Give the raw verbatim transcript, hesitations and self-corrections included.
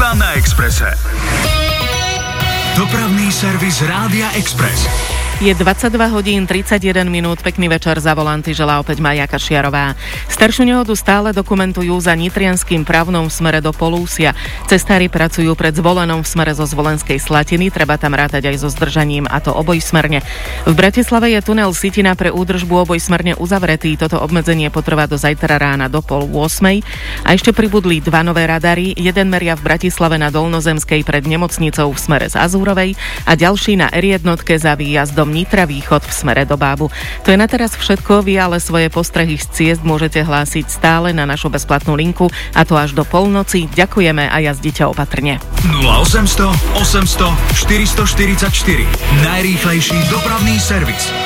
iba na Expresse. Dopravný servis Rádia Express. Je dvadsaťdva hodín tridsaťjeden minút, pekný večer, za volanty želá opäť Mária Kašiarová. Staršiu nehodu stále dokumentujú za nitrianským právnom smere do Polúsia. Cestári pracujú pred Zvolenom v smere zo Zvolenskej Slatiny, treba tam rátať aj so zdržaním, a to obojsmerne. V Bratislave je tunel Sitina pre údržbu obojsmerne uzavretý, toto obmedzenie potrvá do zajtra rána do pol ôsmej. A ešte pribudli dva nové radary, jeden meria v Bratislave na Dolnozemskej pred nemocnicou v smere z Azúrovej a ďalší na er jedna za výjazdom Nitra východ v smere do Bábu. To je na teraz všetko, vy ale svoje postrehy z ciest môžete hlásiť stále na našu bezplatnú linku, a to až do polnoci. Ďakujeme a jazdite opatrne. nula osem nula nula, osem nula nula, štyri štyri štyri. Najrýchlejší dopravný servis.